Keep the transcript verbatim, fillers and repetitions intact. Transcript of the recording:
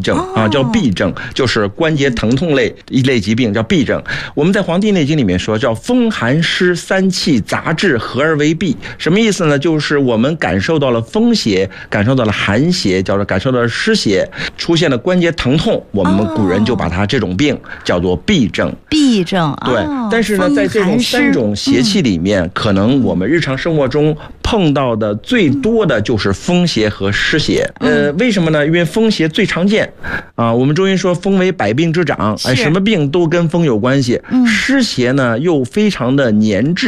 症啊，叫痹症，就是关节疼痛类一类疾病，叫痹症。我们在《黄帝内经》里面说，叫风寒湿三气杂至合而为痹，什么意思呢？就是我们感受到了风邪，感受到了寒邪，叫做感受到了湿邪，出现了关节疼痛，我们古人就把它这种病叫做痹症。 痹症， 对。但是呢，在这种三种邪气里面，可能我们日常生活中碰到的最多的就是风邪和湿邪。呃，为什么呢？因为风邪最常见啊。我们中医说风为百病之长，哎，什么病都跟风有关系。湿邪呢又非常的粘滞。